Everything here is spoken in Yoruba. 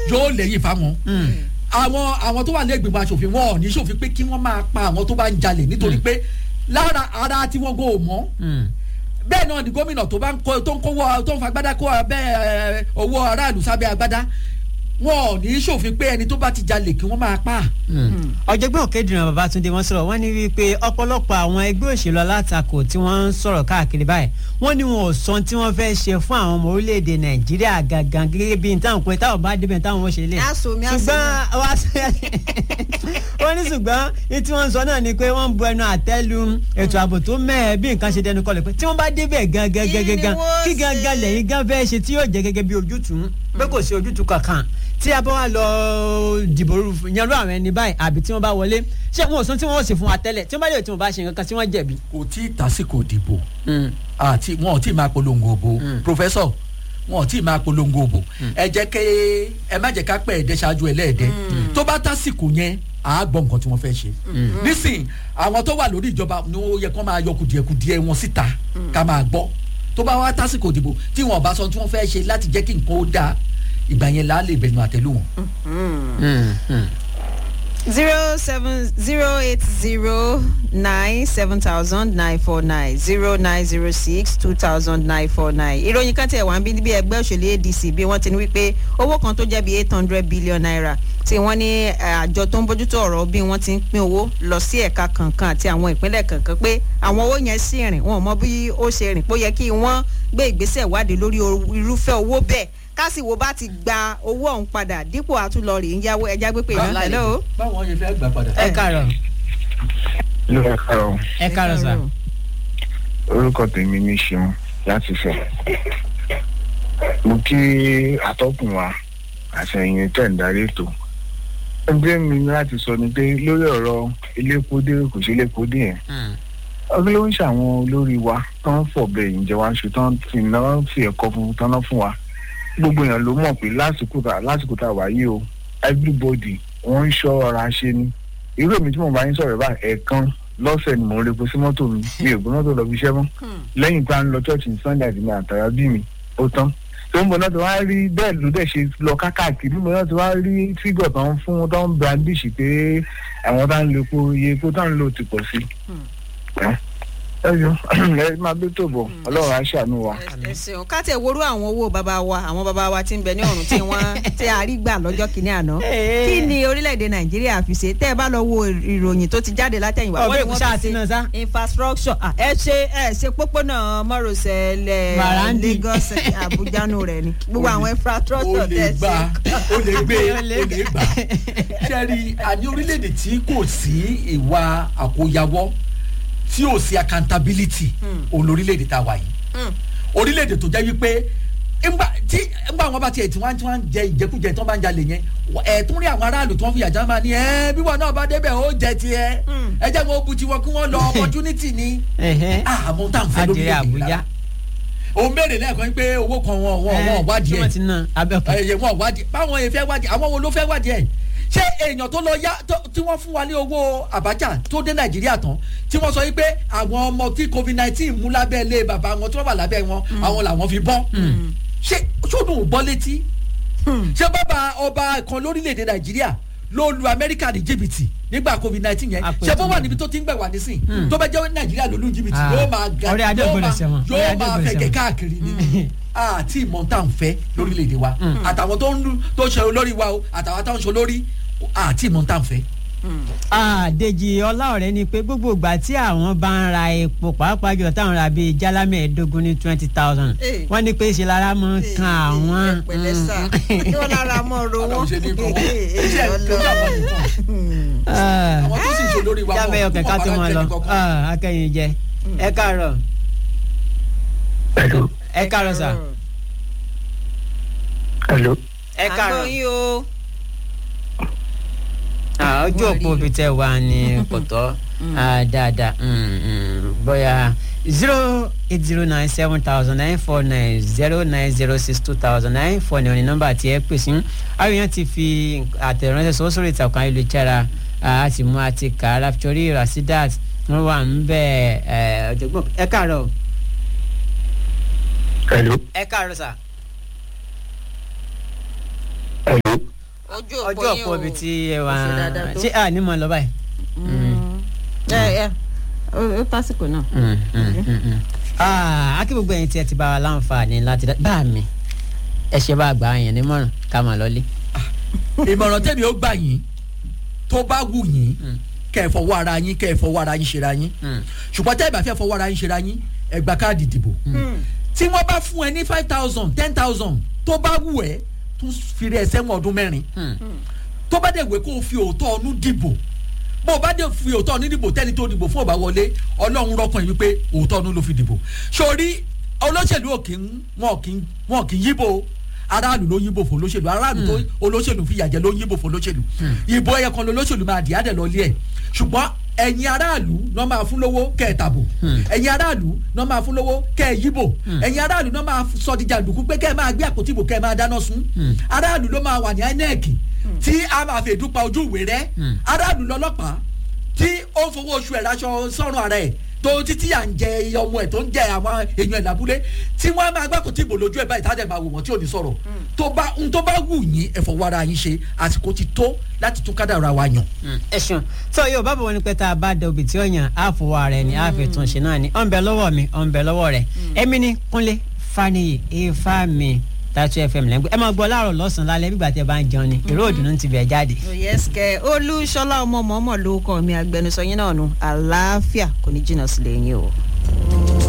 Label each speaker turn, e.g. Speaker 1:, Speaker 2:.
Speaker 1: yóò lẹ́yìn fáwọn àwọn tó wà ní ìgbìmọ̀ aṣòfin wọn ò ní ṣòfin pé kí wọ́n máa pa àwọn tó bá ń jalè nítorí pé lára ara tí wọ́n gò mọ́ bẹ́ẹ̀ náà ni gómìnà tó ń kówó tó ń fagbádá kó abẹ́ owó aráàlú sábẹ́ agbádá wọn ò ní ṣòfin pé ẹni tó bá ti jalè kí wọ́n máa pa.
Speaker 2: ọ̀jọ̀gbọ́n Òkèdìran Babátúndé wọ́n sọ̀rọ̀ wọ́n ní wípé ọ̀pọ̀lọpọ̀ àwọn ẹgbẹ́ òṣèlú alátakò tí wọ́n ń sọ̀rọ̀ káàkiri báyìí wọ́n ní wọn ò sọ tí wọ́n fẹ́ ṣe fún àwọn ọmọ orílẹ̀-èdè Nàìjíríà gangan gẹ́gẹ́ bí táwọn pé táwọn bá débẹ̀ táwọn ó ṣe lè. wọ́n ní ṣùgbọ́n tí wọ́n sọ náà ni pé wọ́n ń bu ẹnu àtẹ́lu ètò ààbò tó mẹ́ẹ̀ bí nǹkan ṣe dẹnu kọlẹ̀ pé tí wọ́n bá débẹ̀ gangan kí gangan lẹ́yìn gan fẹ́ ṣe tí yóò jẹ́ gẹ́gẹ́ bí ojútùú pé kò sí ojútùú kankan tí a bá wà lọ dìbò yanrú àwọn ẹni báyìí àbí tí wọ́n bá wọlé ṣé wọn ò sọ tí wọ́n ṣe fún wa tẹ́lẹ̀ tí wọ́n bá lè tí wọ́n bá ṣe nǹkan kan tí wọ́n jẹ̀bi.
Speaker 1: kò tí ì tásìkò dìbò àti wọn ò tí ì máa polongo òbò pòfẹ́sọ̀ wọn ò tí ì máa polongo òbò ẹ má jẹ́ ká pẹ́ ẹ̀dẹ́ ṣáájú ẹlẹ́ẹ̀dẹ́ tó bá tásìkò yẹn à á gbọ́ nǹkan tí wọ́n fẹ́ ṣe nísìn àwọn tó wà lórí ìjọba ni ó yẹ kó máa yọ kùdìẹ̀kùdìẹ̀ wọn síta ká máa gbọ́ tó bá wá tásìkò dìbò tí wọn bá sọ tí wọ́n fẹ́ ṣe láti jẹ́ kí nǹkan ó dáa ìgbà yẹn la lè bẹnu àtẹ́lù wọn.
Speaker 3: 070097000 ìròyìn kan tẹ̀ wá ń bí níbi ẹgbẹ́ òṣèlú ADC bí wọ́n ti ní wípé owó kan tó jẹ́ bí 800 billion naira tí wọ́n ní àjọ tó ń bójútó ọ̀rọ̀ bí wọ́n ti ń pín owó lọ sí ẹ̀ka kankan àti àwọn ìpínlẹ̀ kankan pé àwọn owó yẹn sì rìn wọn ò mọ bí ó ṣe rìn pé ó yẹ kí wọ́n gbé ìgbésẹ̀ ìwádìí lórí irúfẹ́ owó bẹ́ẹ̀ kásìwò bá ti gba owó ọ̀hún padà dípò àtúlọ̀rì ń yáwó ẹja gbé pé ìlànà hello.
Speaker 1: báwọn yẹn fẹ́ gbà padà.
Speaker 2: ẹ káàárọ̀. ẹ káàárọ̀ sà.
Speaker 4: orúkọ tèmi ní Ṣeun láti fẹ́ mo kí atọ́kùn wa àṣẹyìn tẹ̀ ń darí ètò ẹgbẹ́ mi láti sọ ni pé lórí ọ̀rọ̀ ilépodé kò sí ilépodé yẹn ọdún ló ń ṣàwọn olórí wa tán fọ̀bẹ ìjẹwà ṣe tán fi ẹ̀kọ́ fún tán náà fún wa gbogbo èèyàn ló mọ̀ pé lásìkò tá a wà yìí o everybody wọ́n ń ṣọ́ ọ̀rá ṣe ni irú èmi tí mo bá ń sọ̀rọ̀ bá ẹ̀ẹ̀kan lọ́sẹ̀ ni mò ń repo sí mọ́tò mi mi ò gbé mọ́tò lọ fi iṣẹ́ mọ́ lẹ́yìn tá a ń lọ church ní Sunday àti mi àtàrà bí mi ó tán tó ń bọ̀ náà tó wá rí bẹ́ẹ̀ ló dẹ̀ ṣe lọ káàkiri níbo náà tó wá rí fígọ̀ tó ń fún tó ń brandish pé àwọn tá ń lo epo iye epo tá ń lò ti pọ̀ sí ẹ máa bí tó bọ̀ Ọlọ́run á ṣàánú wa.
Speaker 3: ẹ ṣeun ká tẹ̀ worú àwọn owó bàbá wa tí ń bẹ ní ọ̀run tí wọ́n tí a rí gbà lọ́jọ́ kìíní àná kí ni orílẹ̀-èdè Nàìjíríà fi ṣe tẹ́ ẹ bá lọ wo ìròyìn tó ti jáde látẹ̀yìnwá wọ́n ní wọ́n fi ṣe infrastructure ẹ ṣe pópónà márosẹ̀ Lagos Abuja nù rẹ̀ ni gbogbo àwọn infrastructure tẹ̀ ṣe.
Speaker 1: ó lè gbà ṣẹ́rí àní orílẹ̀-èdè tí kò sí ìwà àkóyawọ́ tí ò sí accountability olórílẹ̀-èdè tá a wà yìí orílẹ̀-èdè tó jẹ́ wípé ńgbà wọn bá tiẹ̀ tí wọ́n ń jẹ ìjẹkújẹ tí wọ́n bá ń jalè yẹn tún rí àwọn aráàlú tí wọ́n fi yàjà máa ní bí wọn náà bá débẹ̀ ó jẹ tiẹ̀ ẹ jẹ́ wọn ó bu tiwọn kí wọ́n lọ opportunity ni àmọ́ tá à ń fẹ́ lórílẹ̀-èdè rárá òun béèrè lẹ́ẹ̀kan pé owó kan wọn wádìí ẹ̀ wọn wádìí báwọn yẹn fẹ́ wádìí àwọn wo ló fẹ́ wádìí ẹ̀ ṣé èèyàn tó lọ yá tí wọ́n fún wa ní owó Abacha tó dé Nàìjíríà tán tí wọ́n sọ wípé àwọn ọmọ tí COVID-19 mú lábẹ́ ilé bàbá wọn tí wọ́n wà lábẹ́ wọn àwọn làwọn fi bọ́ ṣé ṣóòdùn ò gbọ́ létí ṣé bàbá ọba kan lórílẹ̀‐èdè Nàìjíríà ló lu Amẹ́ríkà ní jìbìtì nígbà COVID-19 yẹn ṣé bó wà níbi tó ti ń gbẹ̀ wá nísìn tó bẹ́ jẹ́ Nàìjíríà ló lu jìbìtì yóò máa fẹ̀gẹ̀ káàkiri ni àti ìmọ̀ntà ń fẹ́ lórílẹ̀‐èdè wa àtàwọn tó ń ṣe olórí wa o àtàwọn tó ń ṣe olórí àti ìmọ̀ntà ń fẹ́.
Speaker 2: Dèjì Ọláọ̀rẹ́ ni pé gbogbo ìgbà tí àwọn bá ń ra epo pàápàá jùlọ táwọn ra bíi jálá mẹ́ẹ̀ẹ́dógún ní 20,000 wọ́n ní pé ṣe lára mọ́ kan àwọn.
Speaker 3: yóò lára mọ́ ro wọ́n.
Speaker 1: àwọn tó sì ṣe olórí wa
Speaker 2: wọ́n jábẹ́ ọkẹ́ ká tó wọn lọ akẹ́yìn jẹ ẹ káàárọ̀. ẹ káàárọ̀ sà. ẹ káàárọ̀.
Speaker 3: àgbọ̀yìn o.
Speaker 2: ojú òpó bíi tẹ wá ní pọ̀tọ́ dáadáa bóyá 080970949 090620949 ní nọ́mbà tí ẹ pè sí àwọn èèyàn ti fi àtẹ̀ránṣẹ́ sọ́wọ́ sórí ìtàkùn ayélujára àti mú àti kà á Raftori Rasidat wọ́n wà ń bẹ̀ ọ̀jọ̀gbọ́n ẹ káàárọ̀. ẹ káàárọ̀ sà. ọjọ́ ọ̀pọ̀ ibi tí ẹ wà ṣé à ní mọ̀ lọ báyìí.
Speaker 3: ó tásìkò náà.
Speaker 2: akí gbogbo ẹ̀yin tí ẹ ti bá wa láǹfààní láti bá mi ẹ ṣe bá gbà yẹn nímọ̀ràn ká máa lọlé.
Speaker 1: ìmọ̀ràn tẹ́mi ó gbà yín tó bá wù yín kẹ́ ẹ fọwọ́ ara yín ṣera yín ṣùgbọ́n tẹ́ ẹ bá fẹ́ fọwọ́ ara yín ṣera yín ẹ gba káàdì ìdìbò tí wọ́n bá fún ẹ ní 5,000 10,000 tó bá wù ẹ́ tún fi rẹ̀ sẹ́wọ̀n ọdún mẹ́rin tó bá dẹ̀ wé kó o fi òótọ́ ọdún dìbò bó o bá dẹ̀ fi òótọ́ ọdún dìbò tẹ́ni tó dìbò fún ọba wọlé ọlọ́run rọ́kàn yín wípé òótọ́ ọdún ló fi dìbò sórí olóṣèlú wọn kì í yíbò aráàlú ló yíbò fún olóṣèlú aráàlú tó olóṣèlú fi yàjẹ́ ló yíbò fún olóṣèlú ìbò ẹ̀yẹ kan lolóṣèlú máa dì á dẹ̀ lọ lé ẹ̀ ṣùgbọ́n ẹ̀yin aráàlú náà máa fún lówó kẹ́ ẹ̀ tàbò ẹ̀yin aráàlú náà máa fún lówó kẹ́ ẹ̀ yíbò ẹ̀yin aráàlú náà máa sọ di jàǹdùkú pé kẹ́ ẹ̀ máa gbé àpótí ìbò kẹ́ ẹ̀ máa dáná sun aráàlú ló máa wà ní INEC tí a máa fẹ́ dúpa ojú ìwé rẹ̀ aráàlú lọ́lọ́pàá tí ó ń fowó oṣù ẹ̀ láṣọ sọ́run ara ẹ̀ tó títí à ń jẹ ọmọ ẹ̀ tó ń jẹ àwọn èèyàn ẹ̀ lábúlé tí wọ́n máa gbàkó tí ìbò lójú ẹ̀ báyìí tájà máa wò wọ́n tí ò ní sọ̀rọ̀ tó bá wù yín ẹ fọwọ́ ara yín ṣe àsìkò ti tó láti tún kádàrá wa yàn.
Speaker 2: ẹ ṣeun tó yóò bá bọ̀ wọ́n ní pé tá a bá dẹ obì tí ó yàn á fọwọ́ ara ẹni á fi tún ṣe náà ni ó ń bẹ lọ́wọ́ mi ó ń bẹ lọ́wọ́ rẹ̀ èmi ni Kúnlé Fáníyì ifá mi Tatu FM lẹ́gbẹ̀ẹ́ ẹ máa gbọ́ láàárọ̀ lọ́sàn-án lálẹ́ bígbà tí ẹ bá ń jẹun ni èrò òdùnnú ti bẹ̀ jáde.
Speaker 3: yẹ́sìkẹ́ Olúṣọlá ọmọ mọ́mọ́ ló kọ́ mi agbẹnusọ yín náà nù àlàáfíà kò ní jìnnà sílẹ̀ yín o.